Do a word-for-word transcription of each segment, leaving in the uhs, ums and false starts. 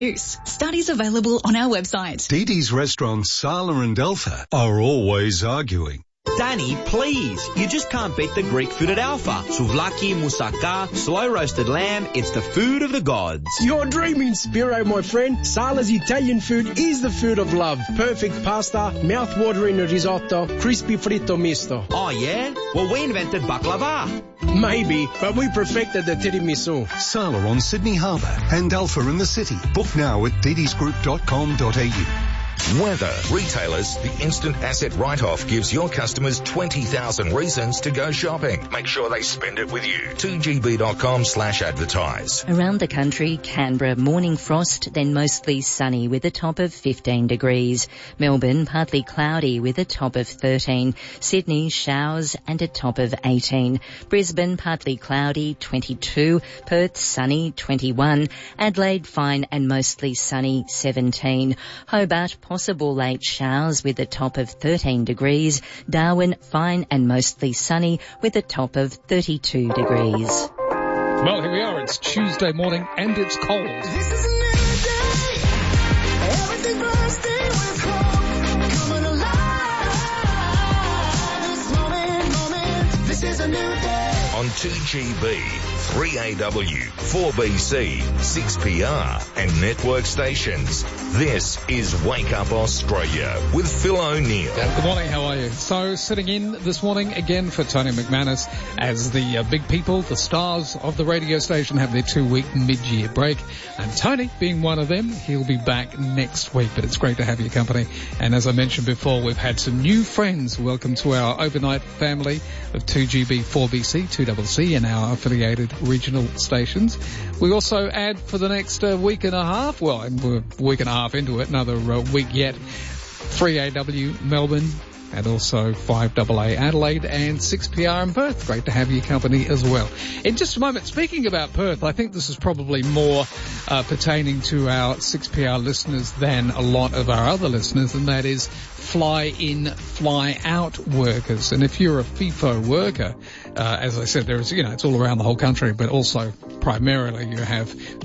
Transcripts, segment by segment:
Studies available on our website. Dee Dee's restaurants Sala and Alpha are always arguing. Danny, please. You just can't beat the Greek food at Alpha. Souvlaki, moussaka, slow roasted lamb. It's the food of the gods. You're dreaming, Spiro, my friend. Sala's Italian food is the food of love. Perfect pasta, mouth-watering risotto, crispy fritto misto. Oh, yeah? Well, we invented baklava. Maybe, but we perfected the tiramisu. Sala on Sydney Harbour and Alpha in the city. Book now at deedesgroup dot com dot a u. Weather. Retailers, the instant asset write-off gives your customers twenty thousand reasons to go shopping. Make sure they spend it with you. two g b dot com slash advertise. Around the country, Canberra, morning frost, then mostly sunny with a top of fifteen degrees. Melbourne, partly cloudy with a top of thirteen. Sydney, showers and a top of eighteen. Brisbane, partly cloudy, twenty-two. Perth, sunny, twenty-one. Adelaide, fine and mostly sunny, seventeen. Hobart, possible late showers with a top of thirteen degrees. Darwin, fine and mostly sunny with a top of thirty-two degrees. Well, here we are. It's Tuesday morning and it's cold. This is a new day. Everything bursting with hope. Coming alive. This moment, moment. This is a new day. On two G B, three A W, four B C, six P R and network stations. This is Wake Up Australia with Phil O'Neill. Good morning, how are you? So, sitting in this morning again for Tony McManus as the uh, big people, the stars of the radio station, have their two-week mid-year break. And Tony, being one of them, he'll be back next week. But it's great to have your company. And as I mentioned before, we've had some new friends. Welcome to our overnight family of two G B, four B C, two C C and our affiliated regional stations. We also add for the next uh, week and a half, well, we're a week and a half into it, another uh, week yet, three A W Melbourne and also five A A Adelaide and six P R in Perth. Great to have your company as well. In just a moment, speaking about Perth, I think this is probably more uh, pertaining to our six P R listeners than a lot of our other listeners, and that is fly-in, fly-out workers. And if you're a FIFO worker, uh, as I said, there's, you know, it's all around the whole country, but also primarily you have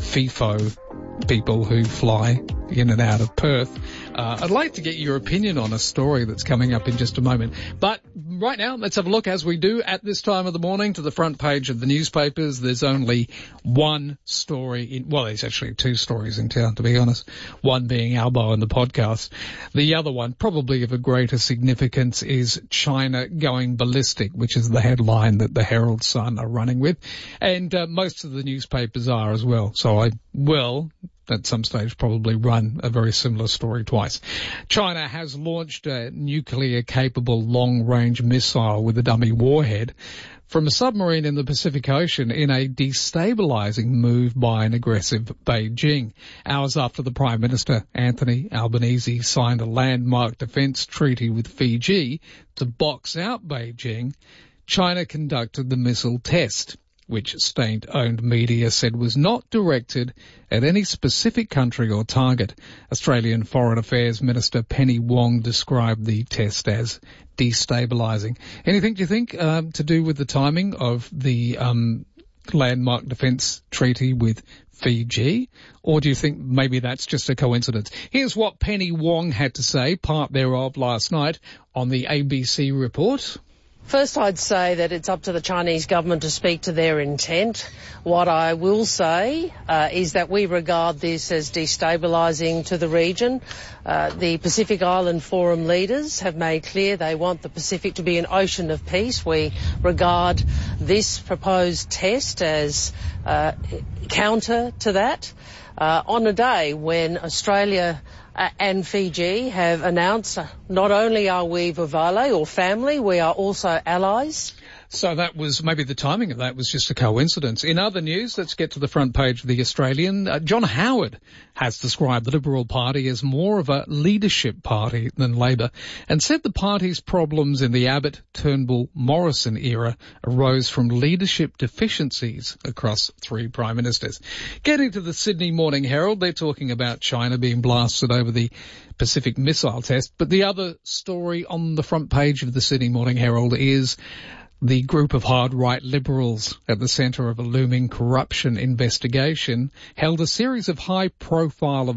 FIFO people who fly in and out of Perth. Uh, I'd like to get your opinion on a story that's coming up in just a moment. But right now, let's have a look, as we do at this time of the morning, to the front page of the newspapers. There's only one story in, well, there's actually two stories in town, to be honest. One being Albo and the podcast. The other one, probably of a greater significance, is China going ballistic, which is the headline that the Herald Sun are running with. And uh, most of the newspapers are as well. So I will, at some stage, probably run a very similar story twice. China has launched a nuclear-capable long-range missile with a dummy warhead from a submarine in the Pacific Ocean in a destabilising move by an aggressive Beijing. Hours after the Prime Minister, Anthony Albanese, signed a landmark defence treaty with Fiji to box out Beijing, China conducted the missile test, which state-owned media said was not directed at any specific country or target. Australian Foreign Affairs Minister Penny Wong described the test as destabilising. Anything, do you think, um, to do with the timing of the um, landmark defence treaty with Fiji? Or do you think maybe that's just a coincidence? Here's what Penny Wong had to say, part thereof last night, on the A B C report. First, I'd say that it's up to the Chinese government to speak to their intent. What I will say uh, is that we regard this as destabilising to the region. Uh, the Pacific Island Forum leaders have made clear they want the Pacific to be an ocean of peace. We regard this proposed test as uh, counter to that. Uh, on a day when Australia Uh, and Fiji have announced uh, not only are we Vavale or family, we are also allies. So that was, maybe the timing of that was just a coincidence. In other news, let's get to the front page of The Australian. Uh, John Howard has described the Liberal Party as more of a leadership party than Labor, and said the party's problems in the Abbott, Turnbull, Morrison era arose from leadership deficiencies across three prime ministers. Getting to the Sydney Morning Herald, they're talking about China being blasted over the Pacific missile test, but the other story on the front page of the Sydney Morning Herald is The group of hard-right liberals at the centre of a looming corruption investigation held a series of high-profile